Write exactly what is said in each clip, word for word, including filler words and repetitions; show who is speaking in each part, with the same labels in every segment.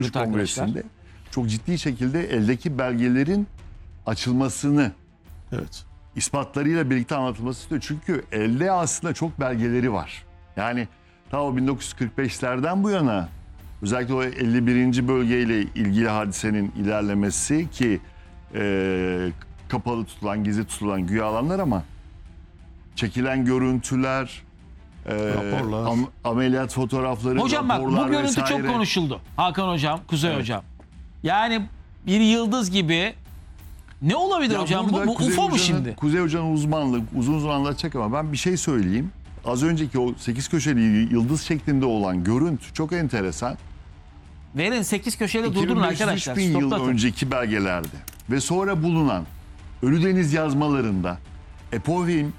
Speaker 1: Kongresinde çok ciddi şekilde eldeki belgelerin açılmasını,
Speaker 2: Evet.
Speaker 1: ispatlarıyla birlikte anlatılması istiyor. Çünkü elde aslında çok belgeleri var. Yani ta o bin dokuz yüz kırk beşlerden bu yana özellikle o elli birinci bölgeyle ilgili hadisenin ilerlemesi ki e, kapalı tutulan, gizli tutulan güya alanlar ama çekilen görüntüler, e,
Speaker 2: Raporlar.
Speaker 1: am, ameliyat fotoğrafları,
Speaker 3: Hocam bak bu
Speaker 1: raporlar
Speaker 3: görüntü
Speaker 1: vesaire.
Speaker 3: çok konuşuldu. Hakan hocam, Kuzey
Speaker 1: Evet.
Speaker 3: hocam. Yani bir yıldız gibi ne olabilir
Speaker 1: Ya
Speaker 3: hocam? Bu,
Speaker 1: burada
Speaker 3: bu
Speaker 1: Kuzey
Speaker 3: U F O mu
Speaker 1: Hoca'nın-
Speaker 3: şimdi?
Speaker 1: Kuzey Hoca'nın uzmanlığı uzun uzun anlatacak ama ben bir şey söyleyeyim. Az önceki o sekiz köşeli yıldız şeklinde olan görüntü çok enteresan.
Speaker 3: Verin sekiz köşede durdurun arkadaşlar.
Speaker 1: bin yıl
Speaker 3: Stoplatın.
Speaker 1: önceki belgelerde ve sonra bulunan Ölüdeniz yazmalarında Epovin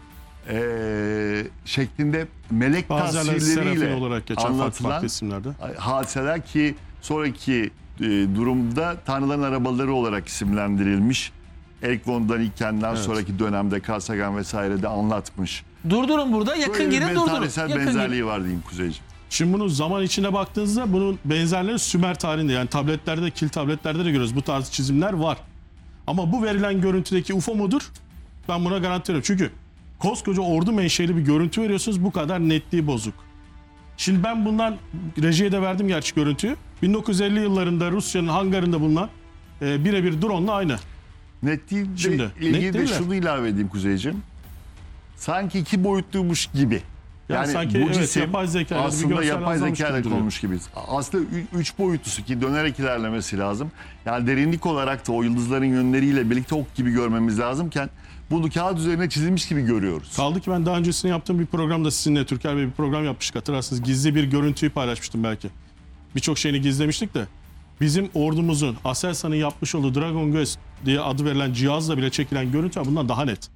Speaker 1: eee şeklinde melek
Speaker 2: Bazıları Serafin
Speaker 1: tasvirleriyle
Speaker 2: olarak geçen farklı
Speaker 1: anlatılan
Speaker 2: farklı isimlerde.
Speaker 1: hadiseler ki sonraki e, durumda Tanrıların arabaları olarak isimlendirilmiş. Erik von Daniken'den
Speaker 2: Evet.
Speaker 1: sonraki dönemde Carl Sagan vesaire de anlatmış.
Speaker 3: Durdurun burada. Yakın
Speaker 1: Böyle
Speaker 3: girin
Speaker 1: bir
Speaker 3: durdurun.
Speaker 1: tarihsel
Speaker 3: Yakın
Speaker 1: benzerliği
Speaker 3: girin.
Speaker 1: var diyeyim Kuzeyciğim.
Speaker 2: Şimdi bunun zaman içine baktığınızda bunun benzerleri Sümer tarihinde, yani tabletlerde, kil tabletlerde de görüyoruz. Bu tarz çizimler var. Ama bu verilen görüntüdeki U F O mudur? Ben buna garanti veriyorum. Çünkü koskoca ordu menşeli bir görüntü veriyorsunuz, bu kadar netliği bozuk. Şimdi ben bundan rejiye de verdim gerçi görüntüyü. bin dokuz yüz elli yıllarında Rusya'nın hangarında bulunan e, birebir drone'la aynı.
Speaker 1: Netliği
Speaker 2: Şimdi,
Speaker 1: de, ilgili
Speaker 2: net
Speaker 1: de
Speaker 2: değil de.
Speaker 1: şunu ilave edeyim Kuzeyciğim. Sanki iki boyutluymuş gibi.
Speaker 2: Yani sanki evet, yapay zeka ya da bir
Speaker 1: aslında
Speaker 2: görsel
Speaker 1: yapay
Speaker 2: azalmış
Speaker 1: zeka ile
Speaker 2: gibi duruyor.
Speaker 1: konmuş gibi. Aslında ü- üç boyutlusu ki dönerek ilerlemesi lazım. Yani derinlik olarak da o yıldızların yönleriyle birlikte ok gibi görmemiz lazımken bunu kağıt üzerine çizilmiş gibi görüyoruz.
Speaker 2: Kaldı ki ben daha öncesinde yaptığım bir programda sizinle Türker Bey bir program yapmıştık, hatırlarsınız. Gizli bir görüntüyü paylaşmıştım belki. Birçok şeyini gizlemiştik de. Bizim ordumuzun Aselsan'ın yapmış olduğu Dragon Göz diye adı verilen cihazla bile çekilen görüntü var, bundan daha net.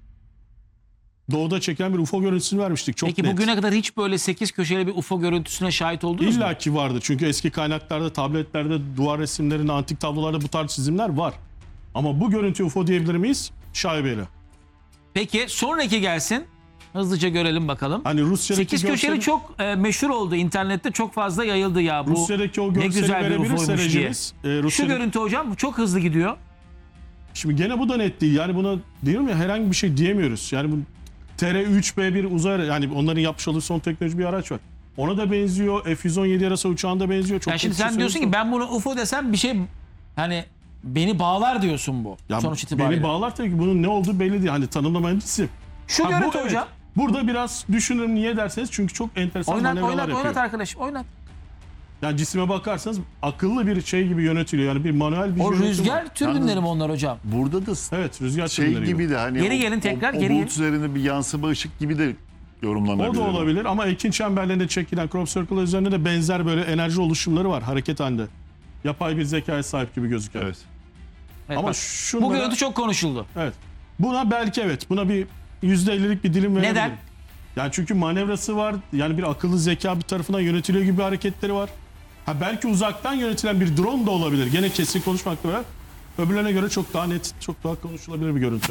Speaker 2: Doğuda çekilen bir U F O görüntüsünü vermiştik, çok
Speaker 3: Peki
Speaker 2: net.
Speaker 3: bugüne kadar hiç böyle sekiz köşeli bir U F O görüntüsüne şahit oldunuz mu?
Speaker 2: İlla ki vardı çünkü eski kaynaklarda, tabletlerde, duvar resimlerinde, antik tablolarda bu tarz çizimler var. Ama bu görüntü U F O diyebilir miyiz? Şaibeli.
Speaker 3: Peki sonraki gelsin. Hızlıca görelim bakalım.
Speaker 2: Hani Rusya'daki
Speaker 3: sekiz köşeli
Speaker 2: görseli-
Speaker 3: çok e, meşhur oldu. İnternette çok fazla yayıldı ya. Bu
Speaker 2: Rusya'daki o
Speaker 3: ne
Speaker 2: görseli
Speaker 3: güzel bir U F
Speaker 2: verebilirse
Speaker 3: O'ymuş diye.
Speaker 2: rejimiz, e,
Speaker 3: Şu
Speaker 2: Rusya'daki-
Speaker 3: görüntü hocam bu çok hızlı gidiyor.
Speaker 2: Şimdi gene bu da net değil. Yani buna diyorum ya, herhangi bir şey diyemiyoruz. Yani bu T R üç B bir uzay ara- yani onların yapmış olduğu son teknoloji bir araç var. Ona da benziyor. F yüz on yedi yarasa uçağında benziyor. Çok
Speaker 3: Yani şimdi
Speaker 2: net bir
Speaker 3: sen
Speaker 2: şey
Speaker 3: diyorsun ki
Speaker 2: söylüyorsun.
Speaker 3: ben bunu U F O desem bir şey hani beni bağlar diyorsun bu.
Speaker 2: Ya
Speaker 3: sonuç itibariyle.
Speaker 2: beni bağlar tabii ki, bunun ne olduğu belli değil. Hani tanımlamayan isim.
Speaker 3: Şu
Speaker 2: Ha, bu
Speaker 3: görüntü
Speaker 2: evet.
Speaker 3: hocam.
Speaker 2: Burada biraz düşünürüm, niye derseniz çünkü çok enteresan
Speaker 3: Oynat
Speaker 2: manevralar
Speaker 3: oynat
Speaker 2: yapıyor.
Speaker 3: oynat arkadaş oynat.
Speaker 2: Yani cisme bakarsanız akıllı bir şey gibi yönetiliyor. Yani bir manuel bir
Speaker 3: O
Speaker 2: yönetim var.
Speaker 3: rüzgar türbinleri mi onlar hocam?
Speaker 1: Burada da
Speaker 2: Evet, rüzgar
Speaker 1: şey
Speaker 2: türbinleri
Speaker 1: gibi de hani
Speaker 3: Geri
Speaker 1: o-
Speaker 3: gelin tekrar,
Speaker 1: o, o
Speaker 3: geri
Speaker 1: bulut
Speaker 3: gelin.
Speaker 1: üzerinde bir yansıma ışık gibi de yorumlanabilir.
Speaker 2: O da olabilir ama Ekin çemberlerinde çekilen crop circle üzerinde de benzer böyle enerji oluşumları var hareket halinde. Yapay bir zekaya sahip gibi gözüküyor.
Speaker 1: Evet.
Speaker 3: Evet,
Speaker 2: Ama
Speaker 3: bak,
Speaker 2: şunlara,
Speaker 3: bu görüntü çok konuşuldu.
Speaker 2: evet. Buna belki evet. Buna bir yüzde ellilik bir dilim verebilirim.
Speaker 3: Neden?
Speaker 2: Yani çünkü manevrası var. Yani bir akıllı zeka bir tarafından yönetiliyor gibi hareketleri var. Ha belki uzaktan yönetilen bir drone da olabilir. Gene kesin konuşmakla beraber. Öbürlerine göre çok daha net, çok daha konuşulabilir bir görüntü.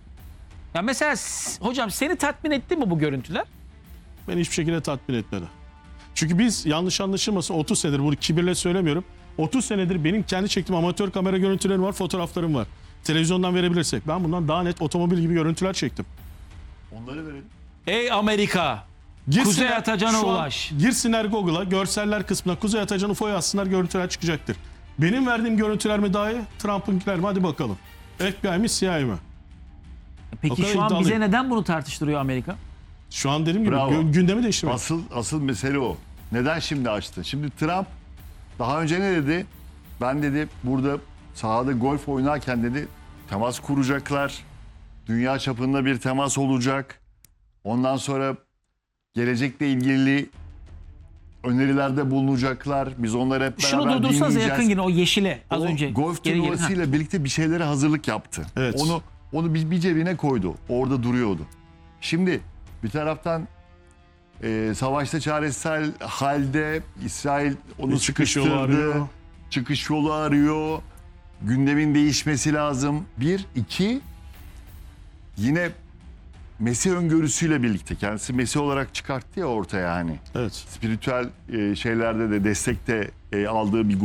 Speaker 3: Ya mesela s- hocam seni tatmin etti mi bu görüntüler?
Speaker 2: Beni hiçbir şekilde tatmin etmedi. Çünkü biz, yanlış anlaşılmasın, otuz senedir, bunu kibirle söylemiyorum. otuz senedir benim kendi çektiğim amatör kamera görüntülerim var, fotoğraflarım var. Televizyondan verebilirsek. Ben bundan daha net otomobil gibi görüntüler çektim.
Speaker 1: Onları verelim.
Speaker 3: Ey Amerika! Kuzey Atacan'a
Speaker 2: şu an
Speaker 3: ulaş.
Speaker 2: Girsinler Google'a, görseller kısmına Kuzey Atacan U F O yazsınlar, görüntüler çıkacaktır. Benim verdiğim görüntüler mi daha iyi, Trump'ınkiler mi? Hadi bakalım. F B I mi, C I A mi? O
Speaker 3: Peki
Speaker 2: kadar
Speaker 3: şu an
Speaker 2: iddialıyım.
Speaker 3: bize neden bunu tartıştırıyor Amerika?
Speaker 2: Şu an dediğim gibi
Speaker 1: Bravo.
Speaker 2: gü- gündemi değiştirmek.
Speaker 1: Asıl asıl mesele o. Neden şimdi açtı? Şimdi Trump daha önce ne dedi? Ben dedi burada sahada golf oynarken dedi temas kuracaklar. Dünya çapında bir temas olacak. Ondan sonra gelecekle ilgili önerilerde bulunacaklar. Biz onları hep beraber
Speaker 3: Şunu durdursanız
Speaker 1: dinleyeceğiz.
Speaker 3: yakın yine o yeşile az
Speaker 1: O
Speaker 3: önce.
Speaker 1: golf
Speaker 3: Geri gelin. Ha.
Speaker 1: turnuvasıyla birlikte bir şeylere hazırlık yaptı.
Speaker 2: Evet.
Speaker 1: Onu onu bir, bir cebine koydu. Orada duruyordu. Şimdi bir taraftan e, savaşta çaresel halde İsrail onu
Speaker 2: Bir çıkış yolu
Speaker 1: sıkıştırdı.
Speaker 2: arıyor.
Speaker 1: Çıkış yolu arıyor. Gündemin değişmesi lazım. Bir, iki yine Mesih öngörüsüyle birlikte kendisi Mesih olarak çıkarttı ya ortaya hani.
Speaker 2: Evet.
Speaker 1: Spiritüel e, şeylerde de destekte e, aldığı bir